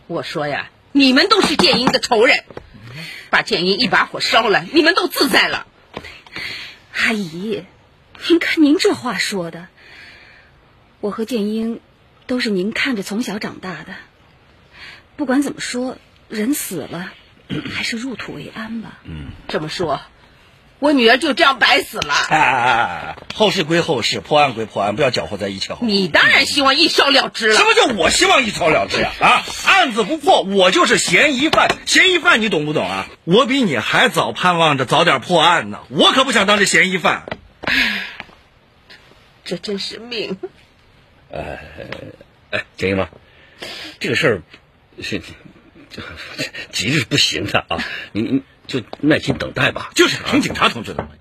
我说呀，你们都是建英的仇人，把建英一把火烧了，你们都自在了。 阿姨，您看您这话说的，我和建英都是您看着从小长大的，不管怎么说，人死了还是入土为安吧。 这么说，我女儿就这样白死了？ 后事归后事，破案归破案，不要搅和在一起好。 你当然希望一烧了之了。 什么叫我希望一烧了之啊？案子不破，我就是嫌疑犯。嫌疑犯你懂不懂啊？我比你还早盼望着早点破案呢，我可不想当这嫌疑犯。 这真是命。 建英妈，这个事儿是急着是不行的啊，您就耐心等待吧。 就是听警察同志的。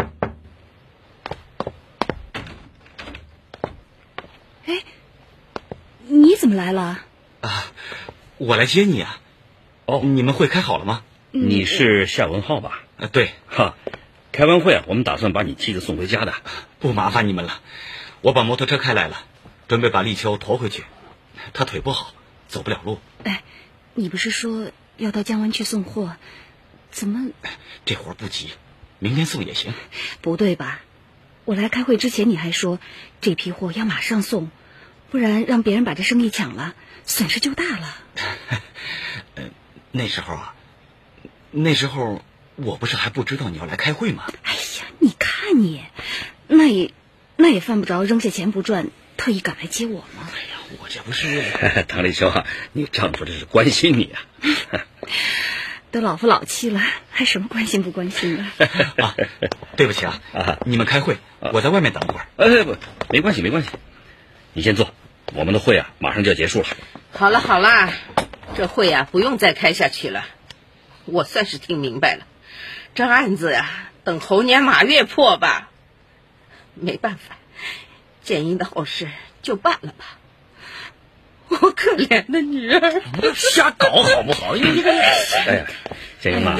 哎，你怎么来了？ 我来接你啊。你们会开好了吗？ 你是夏文浩吧？ 对。 开完会我们打算把你妻子送回家的。 不麻烦你们了，我把摩托车开来了，准备把立秋驮回去。他腿不好，走不了路。 你不是说要到江湾去送货，怎么？ 这活不急，明天送也行。 不对吧？我来开会之前你还说这批货要马上送，不然让别人把这生意抢了，损失就大了。 那时候我不是还不知道你要来开会吗？ 哎呀，你看你，那也犯不着扔下钱不赚，特意赶来接我吗？ 哎呀，我这不是唐立秋啊，你丈夫这是关心你啊。 都老夫老妻了，还什么关心不关心的？ 对不起啊，你们开会，我在外面等会儿。 不，没关系，你先坐，我们的会马上就要结束了。 好了，这会不用再开下去了。我算是听明白了，这案子等猴年马月破吧。没办法，建英的后事就办了吧。我可怜的女儿， 瞎搞好不好？ 建英妈，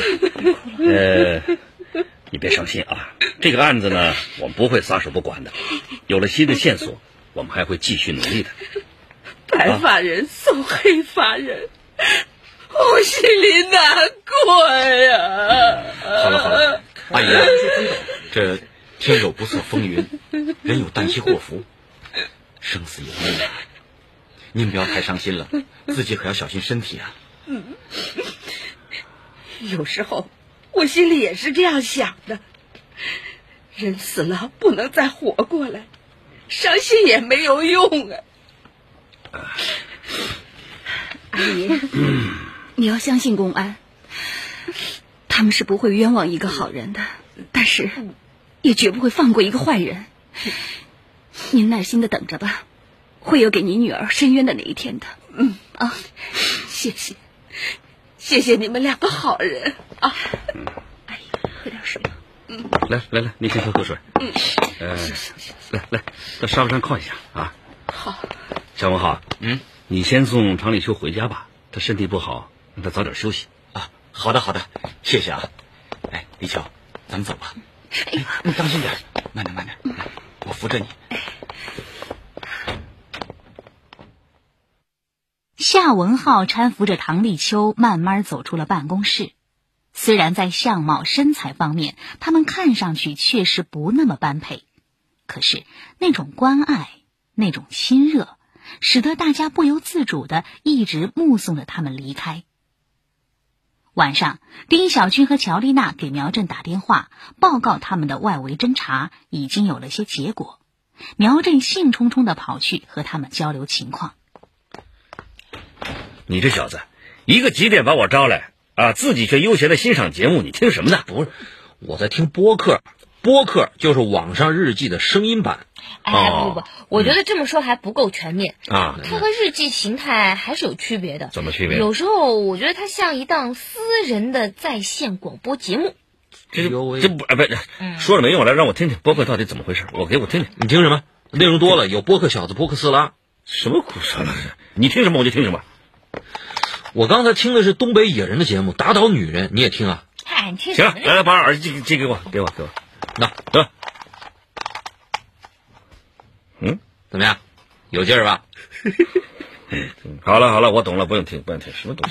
你别伤心啊。这个案子呢，我们不会撒手不管的。有了新的线索，我们还会继续努力的。 白发人送黑发人，我心里难过呀。 好了，阿姨，这天有不测风云，人有旦夕祸福，生死有命啊。您不要太伤心了，自己可要小心身体啊。 有时候我心里也是这样想的，人死了不能再活过来，伤心也没有用啊。 阿姨，你要相信公安，他们是不会冤枉一个好人的，但是也绝不会放过一个坏人。您耐心的等着吧，会有给您女儿伸冤的那一天的。谢谢你们两个好人啊。阿姨，喝点水。 来，你先喝水。来，到沙发上靠一下啊。 好。 夏文浩，你先送常立秋回家吧，他身体不好，让他早点休息啊。好的，谢谢啊。立秋，咱们走吧。你当心点，慢点，来，我扶着你。 夏文浩搀扶着唐立秋慢慢走出了办公室。虽然在相貌身材方面他们看上去确实不那么般配，可是那种关爱，那种亲热，使得大家不由自主地一直目送着他们离开。晚上，丁小军和乔丽娜给苗振打电话，报告他们的外围侦查已经有了些结果。苗振兴冲冲地跑去和他们交流情况。 你这小子，一个几点把我招来自己却悠闲的欣赏节目，你听什么呢？ 不是，我在听播客，播客就是网上日记的声音版。 不，我觉得这么说还不够全面啊。 它和日记形态还是有区别的。 怎么区别？ 有时候我觉得它像一档私人的在线广播节目。 这不说了没用，来让我听听播客到底怎么回事，我听听。 你听什么？内容多了，有播客小子、播客斯拉， 什么苦说了？你听什么我就听什么。 我刚才听的是东北野人的节目《打倒女人》，你也听啊？ 你听行了，来把耳机给我，那得。 怎么样？有劲儿吧？ 好了，我懂了，不用听，什么东西。